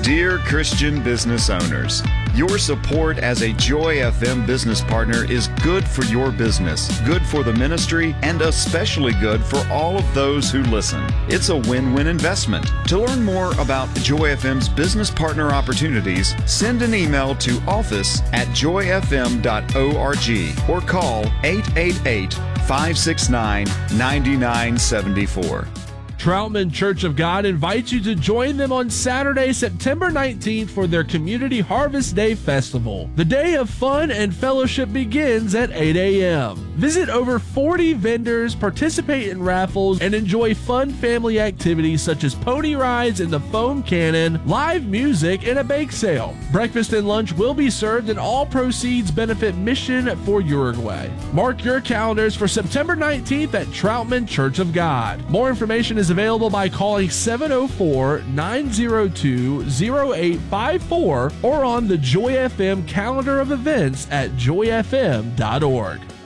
Dear Christian business owners, your support as a Joy FM business partner is good for your business, good for the ministry, and especially good for all of those who listen. It's a win-win investment. To learn more about Joy FM's business partner opportunities, send an email to office@joyfm.org or call 888-569-9974. Troutman Church of God invites you to join them on Saturday, September 19th for their Community Harvest Day Festival. The day of fun and fellowship begins at 8 a.m. Visit over 40 vendors, participate in raffles, and enjoy fun family activities such as pony rides in the foam cannon, live music, and a bake sale. Breakfast and lunch will be served, and all proceeds benefit Mission for Uruguay. Mark your calendars for September 19th at Troutman Church of God. More information is available by calling 704-902-0854 or on the Joy FM calendar of events at joyfm.org.